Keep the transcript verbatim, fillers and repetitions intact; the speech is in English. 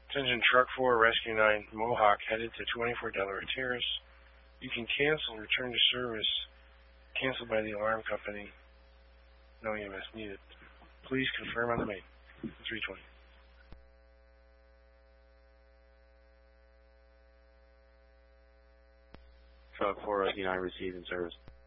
Attention Truck four, Rescue nine, Mohawk, headed to twenty-four Delaware Terrace. You can cancel, return to service, canceled by the alarm company. No E M S needed. Please confirm on the main. three twenty. Truck four, Rescue nine, received in service.